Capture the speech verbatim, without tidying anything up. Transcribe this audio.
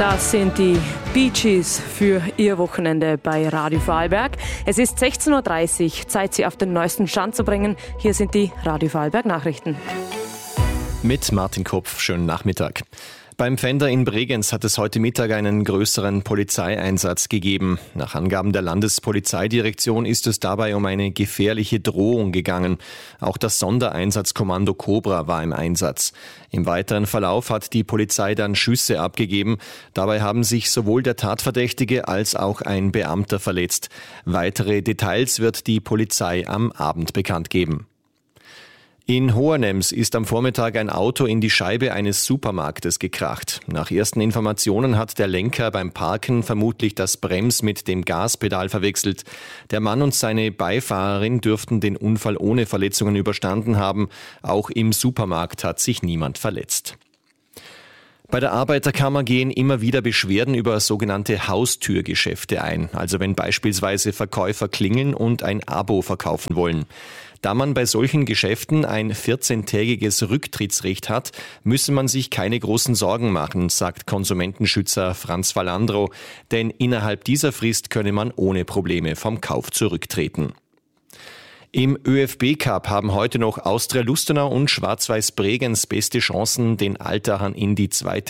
Das sind die Bee Gees für Ihr Wochenende bei Radio Vorarlberg. Es ist sechzehn Uhr dreißig, Zeit, Sie auf den neuesten Stand zu bringen. Hier sind die Radio Vorarlberg Nachrichten. Mit Martin Kopf, schönen Nachmittag. Beim Pfänder in Bregenz hat es heute Mittag einen größeren Polizeieinsatz gegeben. Nach Angaben der Landespolizeidirektion ist es dabei um eine gefährliche Drohung gegangen. Auch das Sondereinsatzkommando Cobra war im Einsatz. Im weiteren Verlauf hat die Polizei dann Schüsse abgegeben. Dabei haben sich sowohl der Tatverdächtige als auch ein Beamter verletzt. Weitere Details wird die Polizei am Abend bekannt geben. In Hohenems ist am Vormittag ein Auto in die Scheibe eines Supermarktes gekracht. Nach ersten Informationen hat der Lenker beim Parken vermutlich das Brems mit dem Gaspedal verwechselt. Der Mann und seine Beifahrerin dürften den Unfall ohne Verletzungen überstanden haben. Auch im Supermarkt hat sich niemand verletzt. Bei der Arbeiterkammer gehen immer wieder Beschwerden über sogenannte Haustürgeschäfte ein, also wenn beispielsweise Verkäufer klingeln und ein Abo verkaufen wollen. Da man bei solchen Geschäften ein vierzehntägiges Rücktrittsrecht hat, müsse man sich keine großen Sorgen machen, sagt Konsumentenschützer Franz Valandro, denn innerhalb dieser Frist könne man ohne Probleme vom Kauf zurücktreten. Im ÖFB-Cup haben heute noch Austria Lustenau und Schwarz-Weiß Bregenz beste Chancen, den Altachern in die zweite